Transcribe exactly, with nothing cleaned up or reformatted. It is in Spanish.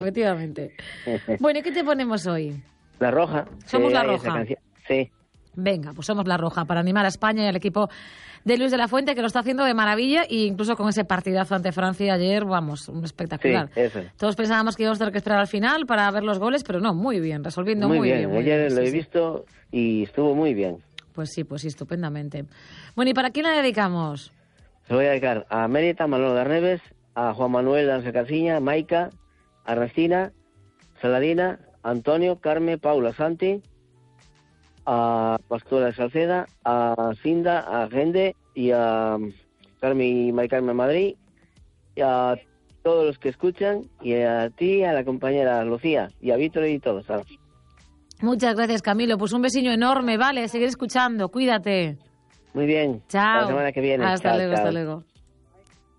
Efectivamente. Bueno, ¿y qué te ponemos hoy? La Roja. Somos sí, La hay Roja. esa canción. Sí. Venga, pues somos La Roja, para animar a España y al equipo de Luis de la Fuente, que lo está haciendo de maravilla, e incluso con ese partidazo ante Francia ayer, vamos, un espectacular. Sí, eso. Todos pensábamos que íbamos a tener que esperar al final para ver los goles, pero no, muy bien, resolviendo muy, Muy bien, bien. muy ayer bien, lo sí, he sí. visto y estuvo muy bien. Pues sí, pues sí, estupendamente. Bueno, ¿y para quién la dedicamos? Se lo voy a dedicar a Mérita, Manolo de Arneves, a Juan Manuel Anse Casiña, Maica, a Ernestina, Saladina, Antonio, Carmen, Paula, Santi, a Pastora de Salceda, a Cinda, a Gende y a Carmen y Mari Carmen Madrid, y a todos los que escuchan, y a ti, a la compañera Lucía, y a Víctor y todos. ¿Sabes? Muchas gracias, Camilo. Pues un besiño enorme, vale, seguir escuchando, cuídate. Muy bien. Chao. Hasta la semana que viene. Hasta Chao, luego, chao. hasta luego.